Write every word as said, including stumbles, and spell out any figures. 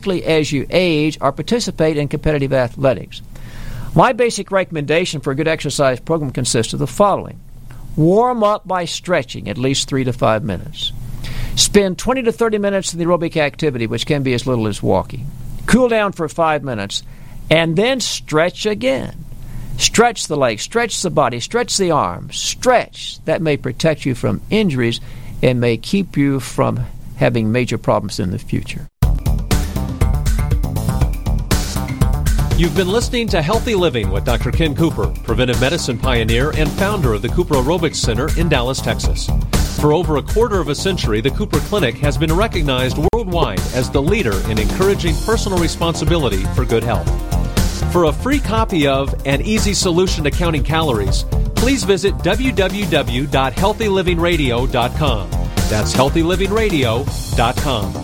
particularly as you age or participate in competitive athletics. My basic recommendation for a good exercise program consists of the following. Warm up by stretching at least three to five minutes. Spend twenty to thirty minutes in the aerobic activity, which can be as little as walking. Cool down for five minutes, and then stretch again. Stretch the legs, stretch the body, stretch the arms, stretch. That may protect you from injuries and may keep you from having major problems in the future. You've been listening to Healthy Living with Doctor Ken Cooper, preventive medicine pioneer and founder of the Cooper Aerobics Center in Dallas, Texas. For over a quarter of a century, the Cooper Clinic has been recognized worldwide as the leader in encouraging personal responsibility for good health. For a free copy of An Easy Solution to Counting Calories, please visit w w w dot healthy living radio dot com. That's healthy living radio dot com.